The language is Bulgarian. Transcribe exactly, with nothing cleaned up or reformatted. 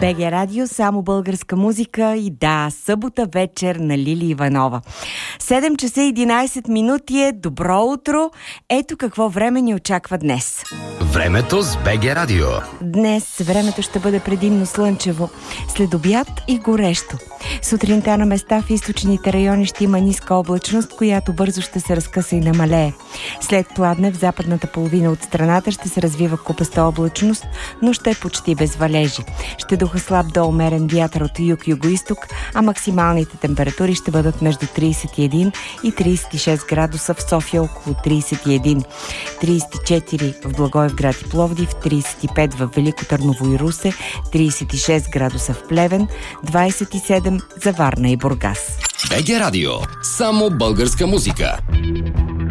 БГ Радио, само българска музика и да, събота вечер на Лили Иванова. седем часа и единайсет минути е. Добро утро! Ето какво време ни очаква днес. Времето с БГ Радио. Днес времето ще бъде предимно слънчево, след обяд и горещо. Сутринта на места в източните райони ще има ниска облачност, която бързо ще се разкъса и намалее. След пладне в западната половина от страната ще се развива купаста облачност, но ще е почти без валежи. Ще духа слаб до умерен вятър от юг-югоизток, а максималните температури ще бъдат между трийсет и един и трийсет и шест градуса, в София около трийсет и един, трийсет и четири в Благоевград и Пловдив, трийсет и пет в Велико Търново и Русе, трийсет и шест градуса в Плевен, двайсет и седем за Варна и Бургас. БГ Радио. Само българска музика.